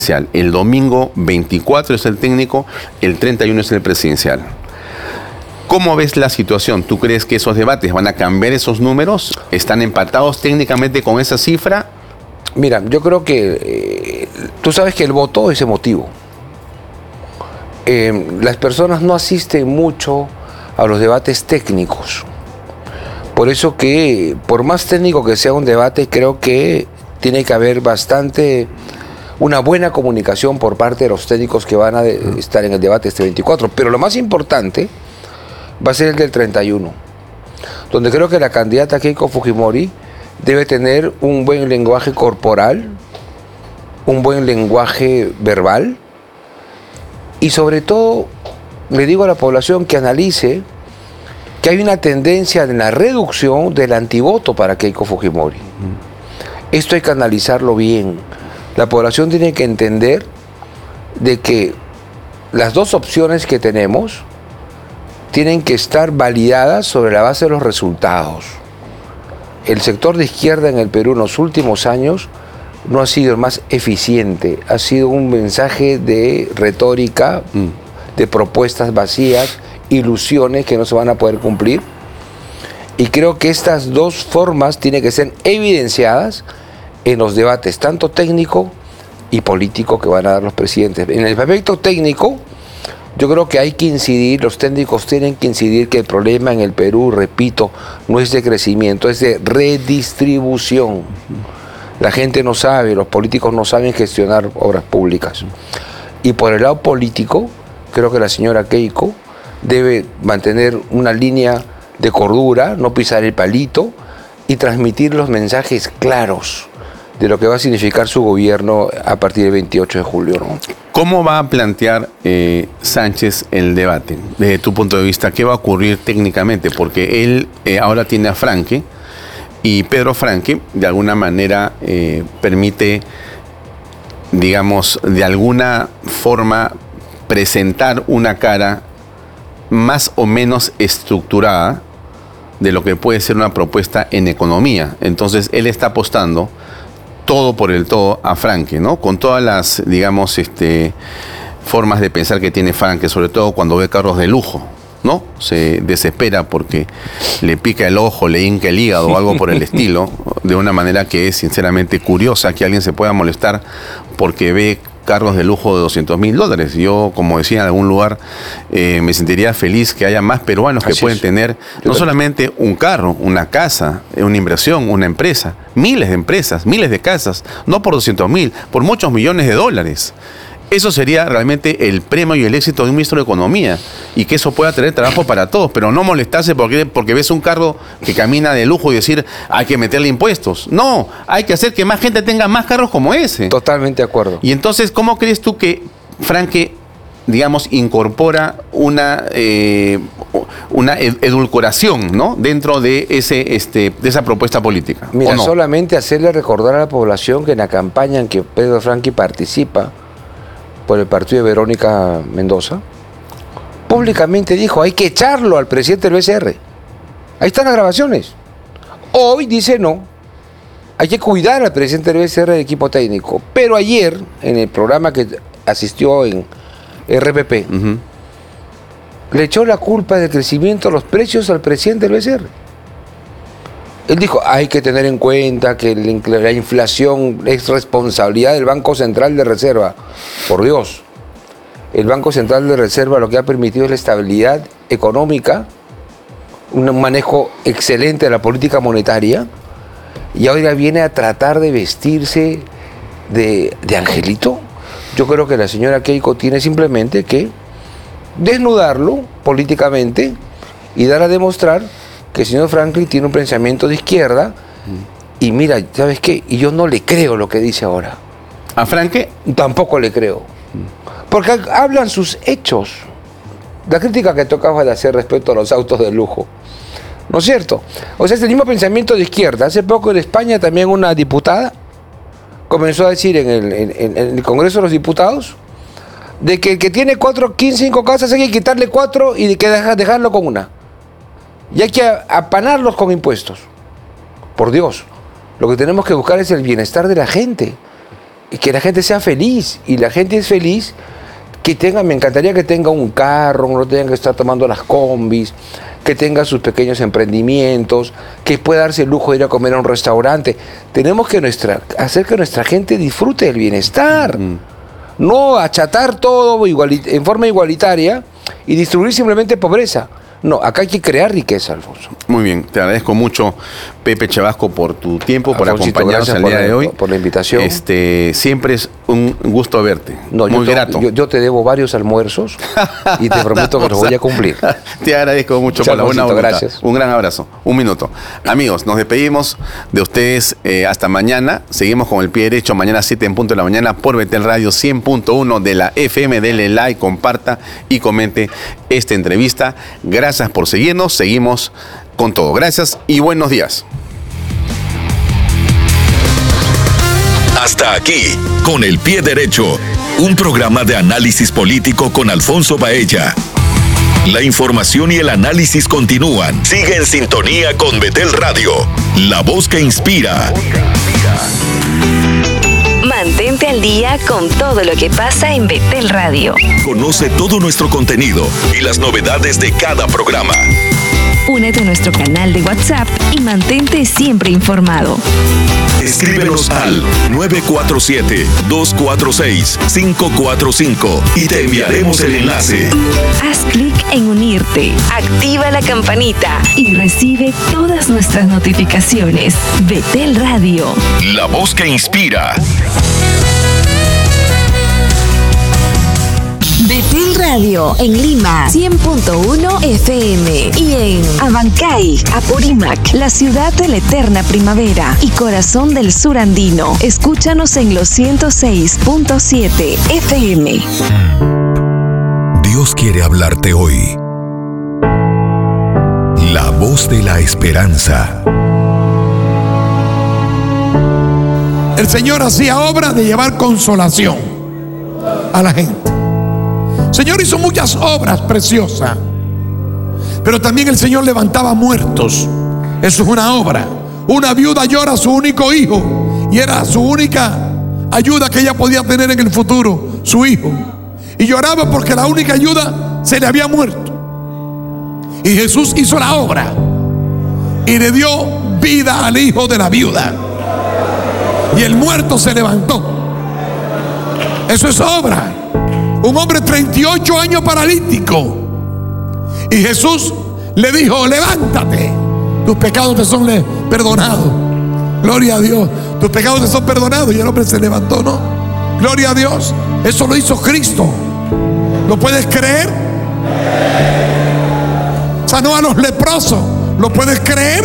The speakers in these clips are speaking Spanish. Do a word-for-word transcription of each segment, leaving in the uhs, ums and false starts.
El domingo veinticuatro es el técnico, el treinta y uno es el presidencial. ¿Cómo ves la situación? ¿Tú crees que esos debates van a cambiar esos números? ¿Están empatados técnicamente con esa cifra? Mira, yo creo que eh, tú sabes que el voto es emotivo. Eh, las personas no asisten mucho a los debates técnicos. Por eso que, por más técnico que sea un debate, creo que tiene que haber bastante, una buena comunicación por parte de los técnicos que van a de, estar en el debate este veinticuatro. Pero lo más importante va a ser el del treinta y uno, donde creo que la candidata Keiko Fujimori debe tener un buen lenguaje corporal, un buen lenguaje verbal, y sobre todo le digo a la población que analice que hay una tendencia en la reducción del antivoto para Keiko Fujimori. Esto hay que analizarlo bien. La población tiene que entender de que las dos opciones que tenemos tienen que estar validadas sobre la base de los resultados. El sector de izquierda en el Perú en los últimos años no ha sido el más eficiente, ha sido un mensaje de retórica, mm. de propuestas vacías, ilusiones que no se van a poder cumplir. Y creo que estas dos formas tienen que ser evidenciadas en los debates, tanto técnico y político, que van a dar los presidentes. En el aspecto técnico, yo creo que hay que incidir, los técnicos tienen que incidir que el problema en el Perú, repito, no es de crecimiento, es de redistribución. La gente no sabe, los políticos no saben gestionar obras públicas. Y por el lado político, creo que la señora Keiko debe mantener una línea de cordura, no pisar el palito y transmitir los mensajes claros de lo que va a significar su gobierno a partir del veintiocho de julio, ¿no? ¿Cómo va a plantear eh, Sánchez el debate? Desde tu punto de vista, ¿qué va a ocurrir técnicamente? Porque él eh, ahora tiene a Franque, y Pedro Franque de alguna manera eh, permite, digamos, de alguna forma presentar una cara más o menos estructurada de lo que puede ser una propuesta en economía. Entonces él está apostando todo por el todo a Franque, ¿no? Con todas las, digamos, este, formas de pensar que tiene Franque, sobre todo cuando ve carros de lujo, ¿no? Se desespera porque le pica el ojo, le hinca el hígado o algo por el estilo, de una manera que es sinceramente curiosa que alguien se pueda molestar porque ve carros de lujo de doscientos mil dólares. Yo, como decía en algún lugar, eh, me sentiría feliz que haya más peruanos que Así pueden es. tener no solamente un carro, una casa, una inversión, una empresa, miles de empresas, miles de casas, no por doscientos mil, por muchos millones de dólares. Eso sería realmente el premio y el éxito de un ministro de Economía, y que eso pueda tener trabajo para todos, pero no molestarse porque, porque ves un carro que camina de lujo y decir hay que meterle impuestos. No, hay que hacer que más gente tenga más carros como ese. Totalmente de acuerdo. Y entonces, ¿cómo crees tú que Franque, digamos, incorpora una, eh, una edulcoración, ¿no?, dentro de, ese, este, de esa propuesta política? Mira, no? solamente hacerle recordar a la población que en la campaña en que Pedro Franque participa por el partido de Verónica Mendoza, públicamente dijo, hay que echarlo al presidente del B C R. Ahí están las grabaciones. Hoy dice no, hay que cuidar al presidente del B C R del equipo técnico. Pero ayer, en el programa que asistió en R P P, uh-huh. le echó la culpa del crecimiento de los precios al presidente del B C R. Él dijo, hay que tener en cuenta que la inflación es responsabilidad del Banco Central de Reserva. Por Dios, el Banco Central de Reserva lo que ha permitido es la estabilidad económica, un manejo excelente de la política monetaria, y ahora viene a tratar de vestirse de, de angelito. Yo creo que la señora Keiko tiene simplemente que desnudarlo políticamente y dar a demostrar que el señor Franklin tiene un pensamiento de izquierda. Y mira, ¿sabes qué? Y yo no le creo lo que dice ahora. ¿A Franque? Tampoco le creo. Porque hablan sus hechos. La crítica que tocaba de hacer respecto a los autos de lujo, ¿no es cierto? O sea, es el mismo pensamiento de izquierda. Hace poco en España también una diputada comenzó a decir en el, en, en el Congreso de los Diputados de que el que tiene cuatro, quince, cinco casas hay que quitarle cuatro y que deja, dejarlo con una. Y hay que apanarlos con impuestos. Por Dios, lo que tenemos que buscar es el bienestar de la gente. que la gente sea feliz. Y la gente es feliz que tenga, me encantaría que tenga un carro, no tenga que estar tomando las combis, que tenga sus pequeños emprendimientos, que pueda darse el lujo de ir a comer a un restaurante. Tenemos que nuestra, hacer que nuestra gente disfrute del bienestar. Mm. No achatar todo igualit- en forma igualitaria y distribuir simplemente pobreza. No, acá hay que crear riqueza, Alfonso. Muy bien, te agradezco mucho, Pepe Chabasco, por tu tiempo, por Alfonsito, acompañarnos el día por, de hoy. Por la invitación. Este, siempre es un gusto verte. No, Muy yo grato. Te, yo, yo te debo varios almuerzos y te prometo que los voy a cumplir. Te agradezco mucho Chao, por la buena voluntad. Gracias. Un gran abrazo. Un minuto. Amigos, nos despedimos de ustedes eh, hasta mañana. Seguimos con el pie derecho. Mañana siete en punto de la mañana por Betel Radio cien punto uno de la F M. Dele like, comparta y comente esta entrevista. Gracias por seguirnos. Seguimos con todo. Gracias y buenos días. Hasta aquí, con el pie derecho, un programa de análisis político con Alfonso Baella. La información y el análisis continúan. Sigue en sintonía con Betel Radio, la voz que inspira. Mantente al día con todo lo que pasa en Betel Radio. Conoce todo nuestro contenido y las novedades de cada programa. Únete a nuestro canal de WhatsApp y mantente siempre informado. Escríbenos al nueve cuatro siete, dos cuatro seis, cinco cuatro cinco y te enviaremos el enlace. Haz clic en unirte, activa la campanita y recibe todas nuestras notificaciones. Betel Radio, la voz que inspira. Betel Radio en Lima cien punto uno F M y en Abancay, Apurímac, la ciudad de la eterna primavera y corazón del sur andino. Escúchanos en los ciento seis punto siete F M. Dios quiere hablarte hoy. La voz de la esperanza. El Señor hacía obra de llevar consolación a la gente. El Señor hizo muchas obras preciosas, pero también el Señor levantaba muertos. Eso es una obra. Una viuda llora a su único hijo y era su única ayuda que ella podía tener en el futuro, su hijo. Y lloraba porque la única ayuda se le había muerto. Y Jesús hizo la obra y le dio vida al hijo de la viuda. Y el muerto se levantó. Eso es obra. Un hombre treinta y ocho años paralítico. Y Jesús le dijo: levántate, tus pecados te son perdonados. Gloria a Dios, tus pecados te son perdonados. Y el hombre se levantó, ¿no? Gloria a Dios. Eso lo hizo Cristo. ¿Lo puedes creer? Sanó a los leprosos. ¿Lo puedes creer?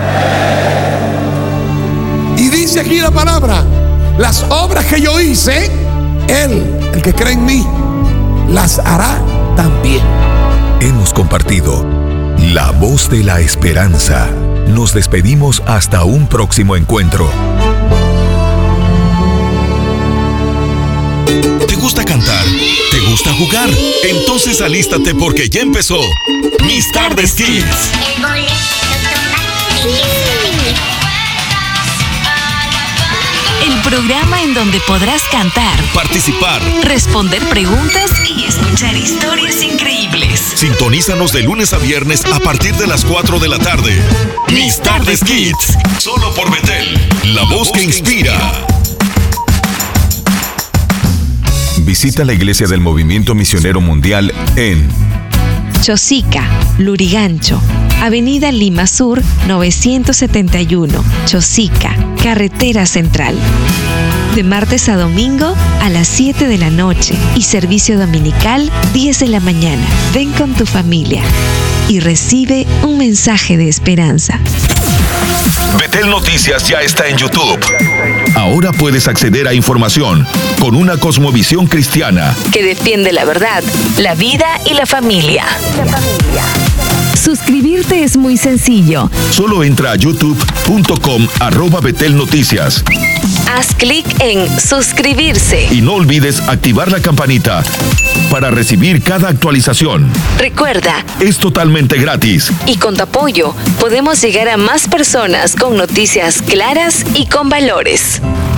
Y dice aquí la palabra: las obras que yo hice, Él, el que cree en mí, las hará también. Hemos compartido la voz de la esperanza. Nos despedimos hasta un próximo encuentro. ¿Te gusta cantar? ¿Te gusta jugar? Entonces alístate porque ya empezó Mis Tardes Kids. El programa en donde podrás cantar, Participar, responder preguntas y escuchar historias increíbles. sintonízanos de lunes a viernes a partir de las cuatro de la tarde. Mis Tardes Kids, solo por Betel, la voz que inspira. Visita la iglesia del Movimiento Misionero Mundial en Chosica, Lurigancho, Avenida Lima Sur novecientos setenta y uno, Chosica, Carretera Central. De martes a domingo a las siete de la noche y servicio dominical diez de la mañana. Ven con tu familia y recibe un mensaje de esperanza. Betel Noticias ya está en YouTube. Ahora puedes acceder a información con una cosmovisión cristiana Que defiende la verdad, la vida y la familia. Suscribirte es muy sencillo. Solo entra a youtube punto com arroba Betel Noticias Haz clic en suscribirse. y no olvides activar la campanita para recibir cada actualización. Recuerda, Es totalmente gratis. y con tu apoyo podemos llegar a más personas con noticias claras y con valores.